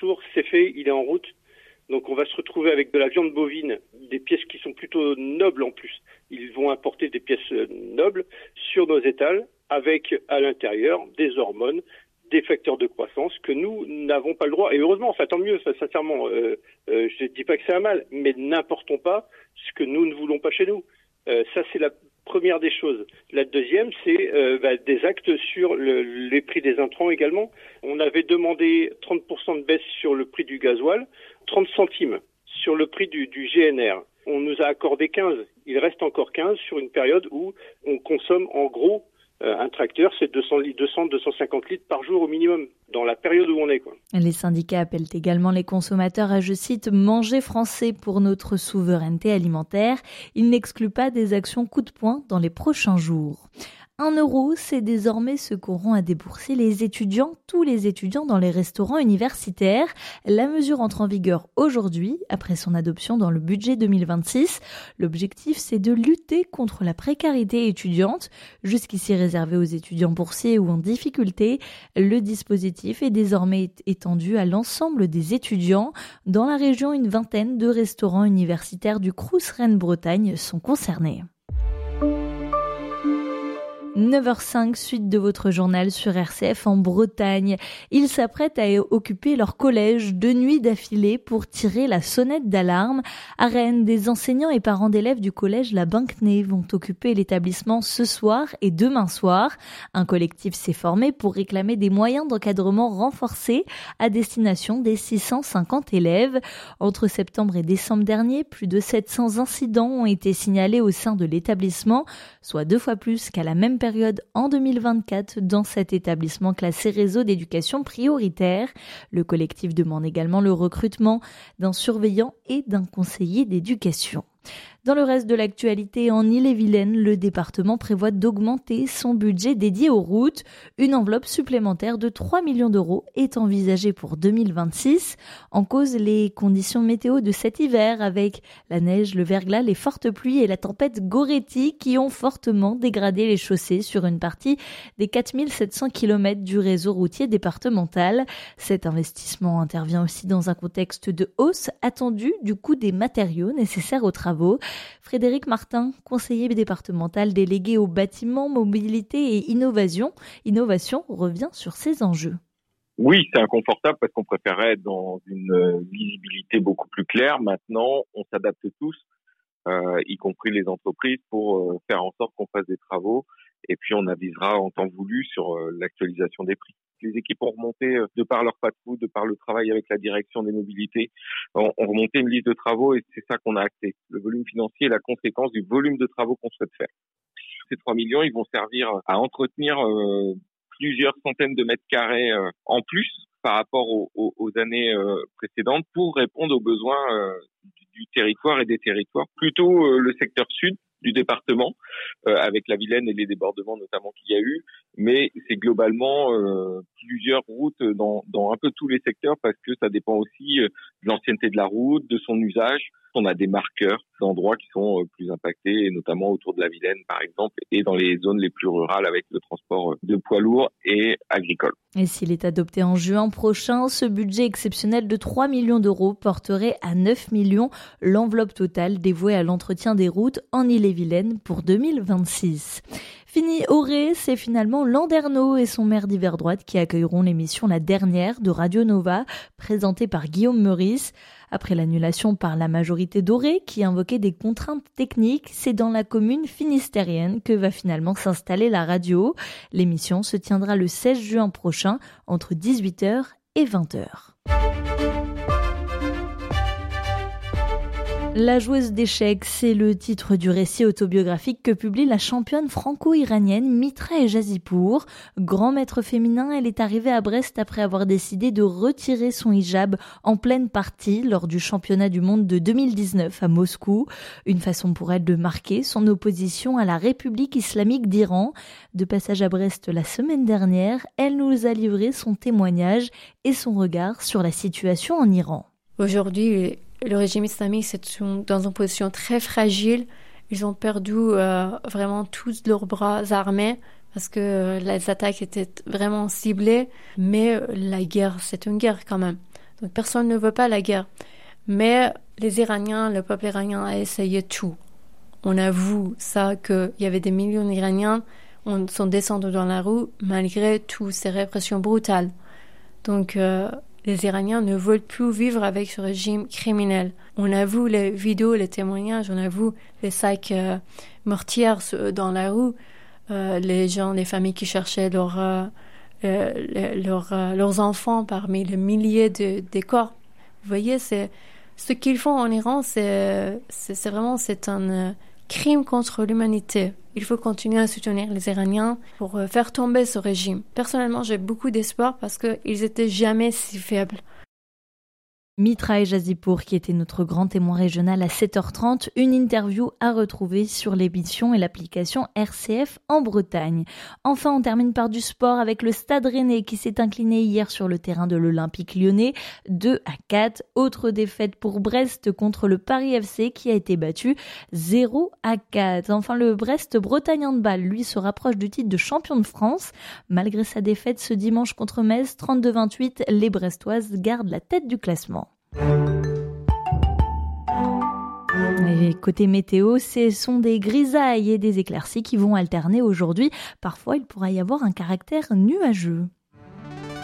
retour, c'est fait, il est en route. Donc on va se retrouver avec de la viande bovine, des pièces qui sont plutôt nobles en plus. Ils vont importer des pièces nobles sur nos étals avec à l'intérieur des hormones, des facteurs de croissance que nous n'avons pas le droit. Et heureusement, enfin tant mieux, ça, sincèrement, je ne dis pas que c'est un mal, mais n'importons pas ce que nous ne voulons pas chez nous. Ça, c'est la première des choses. La deuxième, c'est des actes sur les prix des intrants également. On avait demandé 30% de baisse sur le prix du gasoil, 30 centimes sur le prix du GNR. On nous a accordé 15. Il reste encore 15 sur une période où on consomme en gros un tracteur, c'est 200-250 litres par jour au minimum, dans la période où on est, quoi. Les syndicats appellent également les consommateurs à, je cite, « manger français pour notre souveraineté alimentaire ». Ils n'excluent pas des actions coup de poing dans les prochains jours. 1 €, c'est désormais ce qu'auront à débourser les étudiants, tous les étudiants dans les restaurants universitaires. La mesure entre en vigueur aujourd'hui, après son adoption dans le budget 2026. L'objectif, c'est de lutter contre la précarité étudiante. Jusqu'ici réservé aux étudiants boursiers ou en difficulté, le dispositif est désormais étendu à l'ensemble des étudiants. Dans la région, une vingtaine de restaurants universitaires du Crous Rennes-Bretagne sont concernés. 9h05, suite de votre journal sur RCF en Bretagne. Ils s'apprêtent à occuper leur collège 2 nuits d'affilée pour tirer la sonnette d'alarme. À Rennes, des enseignants et parents d'élèves du collège La Binquenée vont occuper l'établissement ce soir et demain soir. Un collectif s'est formé pour réclamer des moyens d'encadrement renforcés à destination des 650 élèves. Entre septembre et décembre dernier, plus de 700 incidents ont été signalés au sein de l'établissement, soit 2 fois plus qu'à la même période en 2024 dans cet établissement classé réseau d'éducation prioritaire. Le collectif demande également le recrutement d'un surveillant et d'un conseiller d'éducation. Dans le reste de l'actualité, en Ille-et-Vilaine, le département prévoit d'augmenter son budget dédié aux routes. Une enveloppe supplémentaire de 3 millions d'euros est envisagée pour 2026. En cause, les conditions météo de cet hiver avec la neige, le verglas, les fortes pluies et la tempête Goretti qui ont fortement dégradé les chaussées sur une partie des 4700 km du réseau routier départemental. Cet investissement intervient aussi dans un contexte de hausse attendue du coût des matériaux nécessaires aux travaux. Frédéric Martin, conseiller départemental délégué au bâtiment, mobilité et innovation, revient sur ces enjeux. Oui, c'est inconfortable parce qu'on préférait être dans une visibilité beaucoup plus claire. Maintenant, on s'adapte tous, y compris les entreprises, pour faire en sorte qu'on fasse des travaux et puis on avisera en temps voulu sur l'actualisation des prix. Les équipes ont remonté, de par leur patrouille, de par le travail avec la direction des mobilités, ont remonté une liste de travaux et c'est ça qu'on a acté. Le volume financier est la conséquence du volume de travaux qu'on souhaite faire. Ces 3 millions, ils vont servir à entretenir plusieurs centaines de mètres carrés en plus par rapport aux années précédentes pour répondre aux besoins du territoire et des territoires. Plutôt le secteur sud du département, avec la Vilaine et les débordements notamment qu'il y a eu, mais c'est globalement plusieurs routes dans un peu tous les secteurs parce que ça dépend aussi de l'ancienneté de la route, de son usage. On a des marqueurs d'endroits qui sont plus impactés, et notamment autour de la Vilaine par exemple, et dans les zones les plus rurales avec le transport de poids lourds et agricole. Et s'il est adopté en juin prochain, ce budget exceptionnel de 3 millions d'euros porterait à 9 millions l'enveloppe totale dévouée à l'entretien des routes en Ille-et-Vilaine pour 2026. Fini Auré, c'est finalement Landerneau et son maire d'hiver droite qui accueilleront l'émission La Dernière de Radio Nova, présentée par Guillaume Meurice. Après l'annulation par la majorité d'Auré, qui invoquait des contraintes techniques, c'est dans la commune finistérienne que va finalement s'installer la radio. L'émission se tiendra le 16 juin prochain, entre 18h et 20h. La joueuse d'échecs, c'est le titre du récit autobiographique que publie la championne franco-iranienne Mitra Ejazipour. Grand maître féminin, elle est arrivée à Brest après avoir décidé de retirer son hijab en pleine partie lors du championnat du monde de 2019 à Moscou. Une façon pour elle de marquer son opposition à la République islamique d'Iran. De passage à Brest la semaine dernière, elle nous a livré son témoignage et son regard sur la situation en Iran. Aujourd'hui, le régime islamique est dans une position très fragile. Ils ont perdu vraiment tous leurs bras armés parce que les attaques étaient vraiment ciblées. Mais la guerre, c'est une guerre quand même. Donc personne ne veut pas la guerre. Mais les Iraniens, le peuple iranien a essayé tout. On avoue ça, qu'il y avait des millions d'Iraniens qui sont descendus dans la rue malgré toutes ces répressions brutales. Donc les Iraniens ne veulent plus vivre avec ce régime criminel. On avoue les vidéos, les témoignages, on avoue les sacs mortières dans la rue, les familles qui cherchaient leurs enfants parmi les milliers de corps. Vous voyez, ce qu'ils font en Iran, c'est un crime contre l'humanité. Il faut continuer à soutenir les Iraniens pour faire tomber ce régime. Personnellement, j'ai beaucoup d'espoir parce qu'ils étaient jamais si faibles. Mitra Ejazipour, qui était notre grand témoin régional à 7h30, une interview à retrouver sur l'émission et l'application RCF en Bretagne. Enfin, on termine par du sport avec le Stade Rennais qui s'est incliné hier sur le terrain de l'Olympique Lyonnais, 2-4. Autre défaite pour Brest contre le Paris FC qui a été battu 0-4. Enfin, le Brest Bretagne Handball, lui, se rapproche du titre de champion de France. Malgré sa défaite ce dimanche contre Metz, 32-28, les Brestoises gardent la tête du classement. Et côté météo, ce sont des grisailles et des éclaircies qui vont alterner aujourd'hui. Parfois, il pourra y avoir un caractère nuageux.